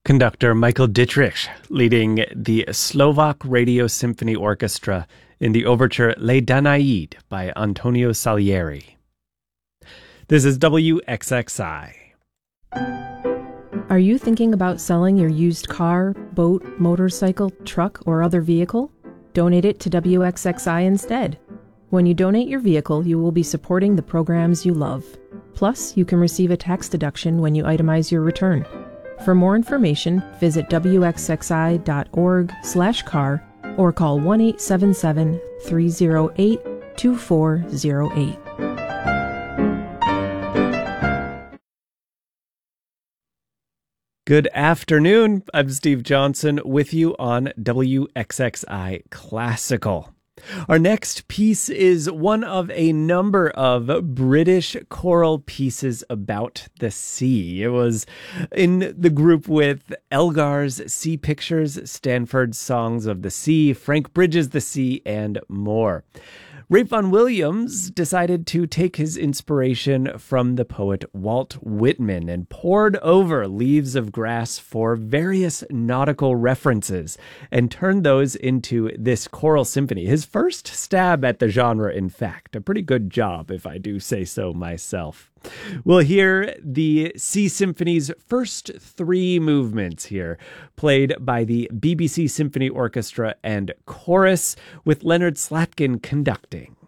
Conductor Michael Dietrich leading the Slovak Radio Symphony Orchestra in the overture Les Danaïdes by Antonio Salieri. This is WXXI. Are you thinking about selling your used car, boat, motorcycle, truck, or other vehicle? Donate it to WXXI instead. When you donate your vehicle, you will be supporting the programs you love. Plus, you can receive a tax deduction when you itemize your return. For more information, visit wxxi.org/car or call 1-877-308-2408. Good afternoon. I'm Steve Johnson with you on WXXI Classical. Our next piece is one of a number of British choral pieces about the sea. It was in the group with Elgar's Sea Pictures, Stanford's Songs of the Sea, Frank Bridges' The Sea, and more. Ralph Vaughan Williams decided to take his inspiration from the poet Walt Whitman and pored over Leaves of Grass for various nautical references and turned those into this choral symphony. His first stab at the genre, in fact. A pretty good job, if I do say so myself. We'll hear the Sea Symphony's first three movements here, played by the BBC Symphony Orchestra and Chorus, with Leonard Slatkin conducting.